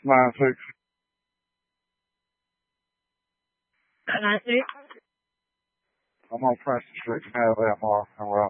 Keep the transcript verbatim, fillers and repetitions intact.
nine six. nine six. I'm on Princeton Street, Canal Mark, and we're